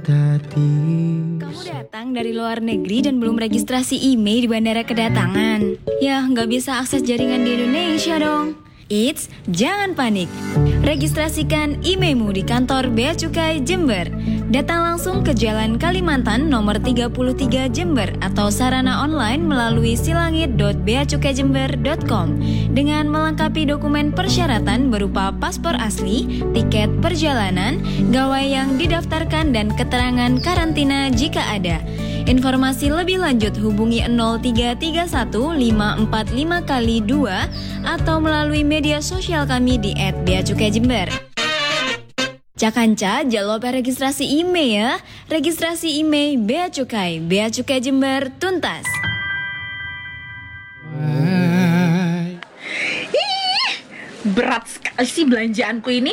Kamu datang dari luar negeri dan belum registrasi IMEI di bandara kedatangan. Ya, nggak bisa akses jaringan di Indonesia dong. Eits, jangan panik. Registrasikan IMEImu di kantor Bea Cukai Jember. Datang langsung ke Jalan Kalimantan nomor 33 Jember atau sarana online melalui silangit.beacukajember.com dengan melengkapi dokumen persyaratan berupa paspor asli, tiket perjalanan, gawai yang didaftarkan dan keterangan karantina jika ada. Informasi lebih lanjut hubungi 03315452 atau melalui media sosial kami di @beacukajember. Cakanca, jangan lupa registrasi IMEI ya. Registrasi IMEI Bea Cukai, Bea Cukai Jember tuntas. Ih, berat sekali sih belanjaanku ini.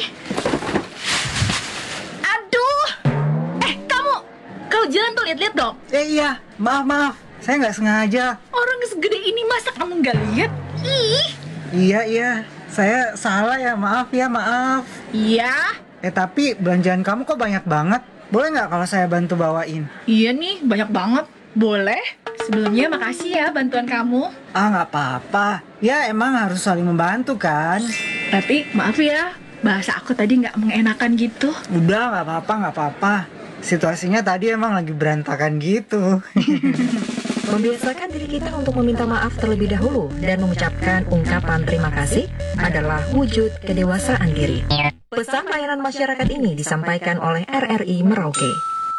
Aduh, kamu jalan tuh lihat-lihat dong. Iya, maaf, saya nggak sengaja. Orang segede ini masa kamu nggak lihat? Ih. Iya, saya salah ya, maaf. Iya. Tapi belanjaan kamu kok banyak banget. Boleh nggak kalau saya bantu bawain? Iya nih, banyak banget. Boleh? Sebelumnya makasih ya bantuan kamu. Nggak apa-apa. Ya emang harus saling membantu kan. Tapi maaf ya, bahasa aku tadi nggak mengenakan gitu. Udah, nggak apa-apa. Situasinya tadi emang lagi berantakan gitu. Membiasakan diri kita untuk meminta maaf terlebih dahulu dan mengucapkan ungkapan terima kasih adalah wujud kedewasaan diri. Pesan layanan masyarakat ini disampaikan oleh RRI Merauke.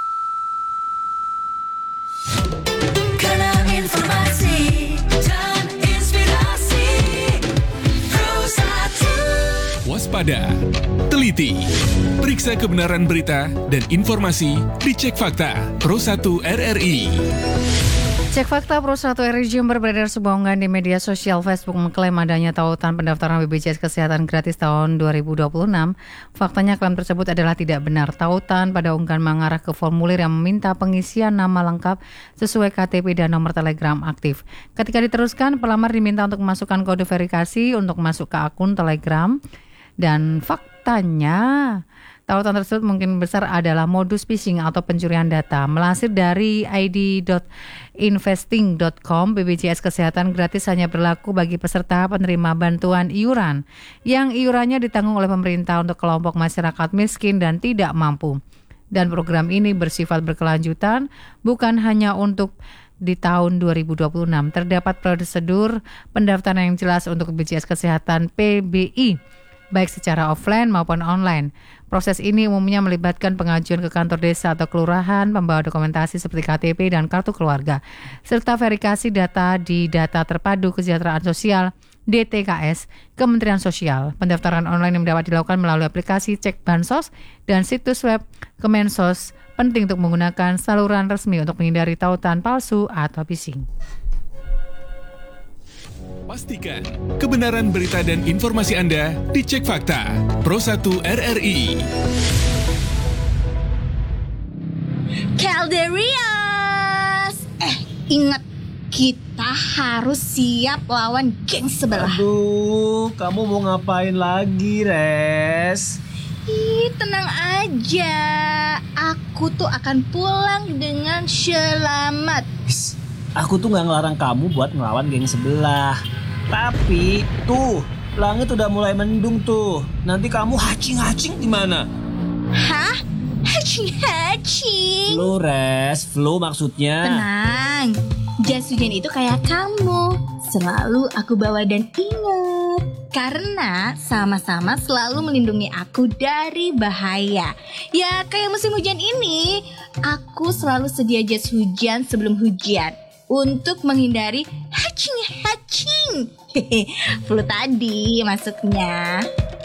Karena informasi dan inspirasi Pro 1. Waspada, teliti, periksa kebenaran berita dan informasi di Cek Fakta Pro 1 RRI. Cek Fakta Pro 1 RRI Jember beredar sebuah unggahan di media sosial Facebook mengklaim adanya tautan pendaftaran BPJS Kesehatan gratis tahun 2026. Faktanya klaim tersebut adalah tidak benar. Tautan pada unggahan mengarah ke formulir yang meminta pengisian nama lengkap sesuai KTP dan nomor Telegram aktif. Ketika diteruskan, pelamar diminta untuk memasukkan kode verifikasi untuk masuk ke akun Telegram. Dan faktanya, tautan tersebut mungkin besar adalah modus phishing atau pencurian data. Melansir dari id.investing.com, BPJS Kesehatan gratis hanya berlaku bagi peserta penerima bantuan iuran yang iurannya ditanggung oleh pemerintah untuk kelompok masyarakat miskin dan tidak mampu. Dan program ini bersifat berkelanjutan, bukan hanya untuk di tahun 2026. Terdapat prosedur pendaftaran yang jelas untuk BPJS Kesehatan PBI, baik secara offline maupun online. Proses ini umumnya melibatkan pengajuan ke kantor desa atau kelurahan, membawa dokumentasi seperti KTP dan kartu keluarga, serta verifikasi data di Data Terpadu Kesejahteraan Sosial DTKS Kementerian Sosial. Pendaftaran online yang dapat dilakukan melalui aplikasi Cek Bansos dan situs web Kemensos. Penting untuk menggunakan saluran resmi untuk menghindari tautan palsu atau phishing. Pastikan kebenaran berita dan informasi Anda di Cek Fakta Pro 1 RRI. Calderias, ingat kita harus siap lawan geng sebelah. Aduh, kamu mau ngapain lagi, Res? Tenang aja, aku tuh akan pulang dengan selamat. Aku tuh gak ngelarang kamu buat ngelawan geng sebelah. Tapi tuh, langit udah mulai mendung tuh. Nanti kamu hacing-hacing gimana? Hah? Hacing-hacing? Flu, Res. Flu maksudnya. Tenang, jas hujan itu kayak kamu. Selalu aku bawa dan ingat. Karena sama-sama selalu melindungi aku dari bahaya. Ya kayak musim hujan ini, aku selalu sedia jas hujan sebelum hujan untuk menghindari hacing-hacing. Flu tadi maksudnya.